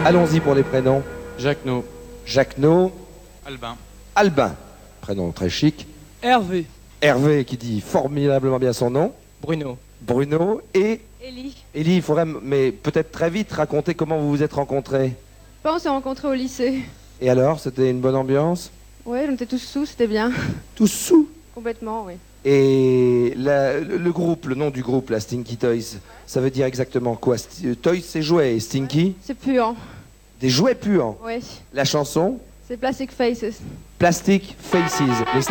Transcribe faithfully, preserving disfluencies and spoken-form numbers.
Allons-y pour les prénoms. Jacquenot. Jacquenot. Albin. Albin. Prénom très chic. Hervé. Hervé qui dit formidablement bien son nom. Bruno. Bruno. Et Élie. Élie, il faudrait, m- mais peut-être très vite, raconter comment vous vous êtes rencontrés. Je pense qu'on s'est rencontrés au lycée. Et alors, c'était une bonne ambiance? Ouais, on était tous sous, c'était bien. Tous sous. Complètement, oui. Et la- le, le groupe, le nom du groupe, la Stinky Toys, ça veut dire exactement quoi? Sti- Toys, c'est jouets, et Stinky? C'est puant. Des jouets puants. Ouais. La chanson? C'est Plastic Faces. Plastic Faces. Les